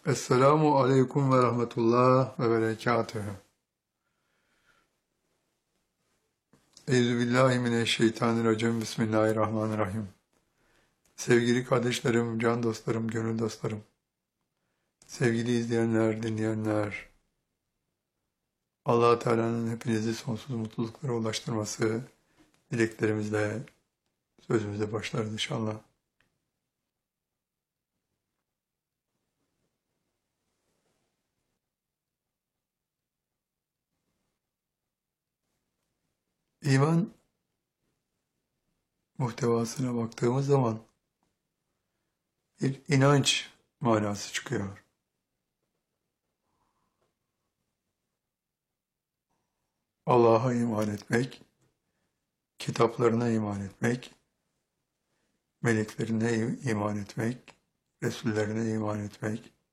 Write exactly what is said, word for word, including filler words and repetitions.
Esselamu aleyküm ve rahmetullah ve berekatühü. Euzubillahimineşşeytanirracim. Bismillahirrahmanirrahim. Sevgili kardeşlerim, can dostlarım, gönül dostlarım, sevgili izleyenler, dinleyenler, Allah Teala'nın hepinizi sonsuz mutluluklara ulaştırması dileklerimizle sözümüze başlarız inşallah. İman muhtevasına baktığımız zaman bir inanç manası çıkıyor. Allah'a iman etmek, kitaplarına iman etmek, meleklerine iman etmek, Resullerine iman etmek,